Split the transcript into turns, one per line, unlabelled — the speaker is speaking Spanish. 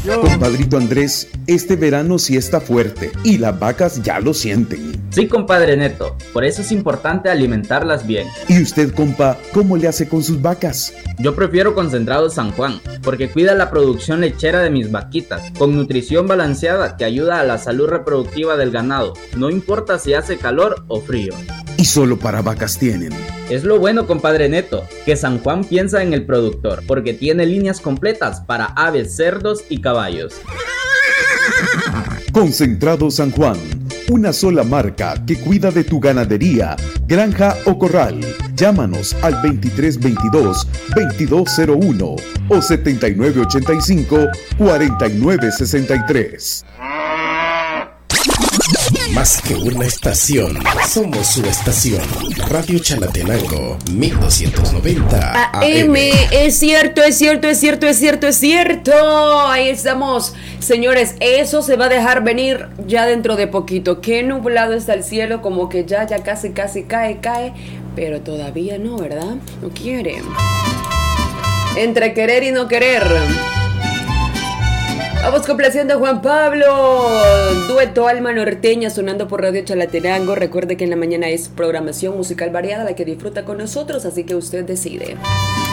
Compadrito Andrés, este verano sí está fuerte y las vacas ya lo sienten.
Sí, compadre Neto, por eso es importante alimentarlas bien.
¿Y usted, compa, cómo le hace con sus vacas?
Yo prefiero Concentrado San Juan, porque cuida la producción lechera de mis vaquitas, con nutrición balanceada que ayuda a la salud reproductiva del ganado, no importa si hace calor o frío.
¿Y solo para vacas tienen?
Es lo bueno, compadre Neto, que San Juan piensa en el productor, porque tiene líneas completas para aves, cerdos y caballos.
Concentrado San Juan, una sola marca que cuida de tu ganadería, granja o corral. Llámanos al 2322-2201 o 7985-4963.
Más que una estación, somos su estación. Radio Chalatenango, 1290 AM.
Es cierto. Ahí estamos. Señores, eso se va a dejar venir ya dentro de poquito. Qué nublado está el cielo, como que ya casi cae. Pero todavía no, ¿verdad? No quiere. Entre querer y no querer. Vamos complaciendo a Juan Pablo, dueto Alma Norteña sonando por Radio Chalatenango. Recuerde que en la mañana es programación musical variada la que disfruta con nosotros, así que usted decide.